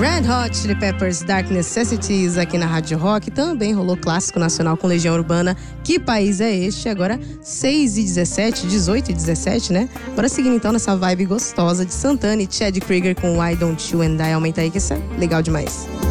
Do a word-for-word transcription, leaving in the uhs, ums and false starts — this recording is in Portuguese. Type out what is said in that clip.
Red Hot Chili Peppers, Dark Necessities aqui na Rádio Rock. Também rolou clássico nacional com Legião Urbana. Que país é este? Agora seis e dezessete, dezoito e dezessete, né? Bora seguindo então nessa vibe gostosa de Santana e Chad Krieger com Why Don't You and I. Aumenta aí que isso é legal demais.